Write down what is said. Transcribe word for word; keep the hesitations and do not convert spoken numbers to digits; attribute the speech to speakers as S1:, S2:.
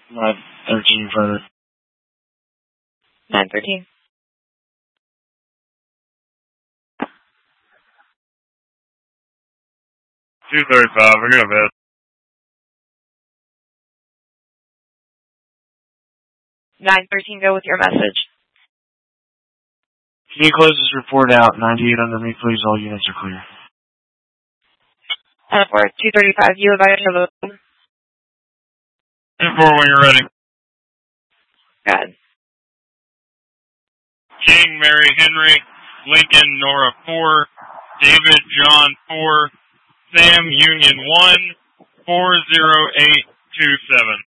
S1: nine thirteen further.
S2: nine thirteen.
S3: two thirty-five, we're going to bed.
S2: nine thirteen, go with your message.
S1: Can you close this report out? ninety-eight under me, please. All units are clear.
S2: ten four, two thirty-five, you advise your load.
S3: ten four, when you're ready.
S2: Go ahead.
S3: King, Mary, Henry, Lincoln, Nora four, David, John four, Sam, Union one, four zero eight two seven.